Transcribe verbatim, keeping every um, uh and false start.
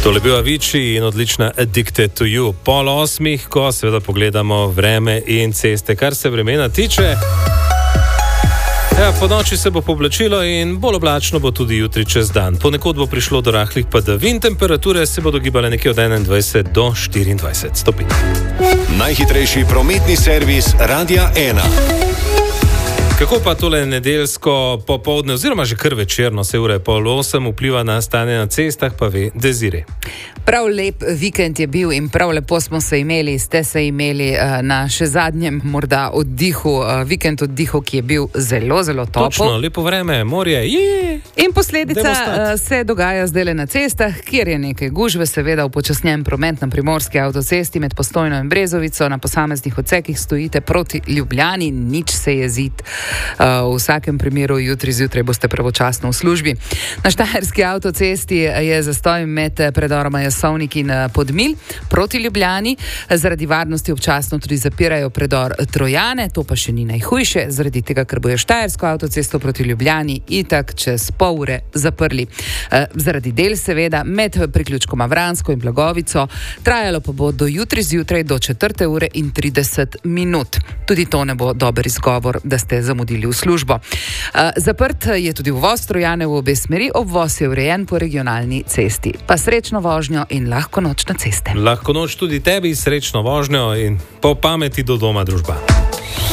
Tole je bil Avicii in odlična Addicted to You. Pol osmih, ko seveda pogledamo vreme in ceste. Kar se vremena tiče, ja, po noči se bo poblačilo in bolj oblačno bo tudi jutri čez dan. Ponekod bo prišlo do rahlih padavin, temperature se bodo gibale nekje od enaindvajset do štiriindvajset stopinj. Najhitrejši prometni servis Radia ena. Kako pa tole nedeljsko popoldne, oziroma že kar večerno, se ura je pol osem, vpliva na stanje na cestah, pa ve Desiree. Prav lep vikend je bil in prav lepo smo se imeli, ste se imeli uh, na še zadnjem morda oddihu, uh, vikend oddihu, ki je bil zelo, zelo topel. Točno, lepo vreme, morje, je. In posledica uh, se dogaja zdaj na cestah, kjer je nekaj gužve, seveda upočasnjen promet na primorski avtocesti med Postojno in Brezovico, na posameznih odsekih stojite proti Ljubljani, nič se jezit. Uh, v vsakem primeru jutri zjutraj boste pravočasno v službi. Na Štajerski avtocesti je zastoj med predoroma Jasovnik in Podmilj proti Ljubljani. Zaradi varnosti občasno tudi zapirajo predor Trojane, to pa še ni najhujše, zaradi tega, ker bojo Štajersko avtocesto proti Ljubljani itak čez pol ure zaprli. Uh, zaradi del seveda med priključkoma Vransko in Blagovico, trajalo pa bo do jutri zjutraj do četrte ure in trideset minut. Tudi to ne bo dober izgovor, da ste zamudili v službo. Uh, zaprt je tudi uvoz Trojane v obe smeri, obvoz je urejen po regionalni cesti. Pa srečno vožnjo in lahko noč na ceste. Lahko noč tudi tebi, srečno vožnjo in po pameti do doma, družba.